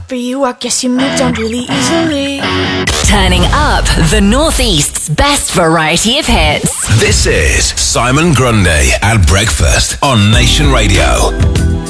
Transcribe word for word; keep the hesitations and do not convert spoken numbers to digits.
for you, I guess you moved on really easily. Turning up the Northeast's best variety of hits. This is Simon Grundy at breakfast on Nation Radio.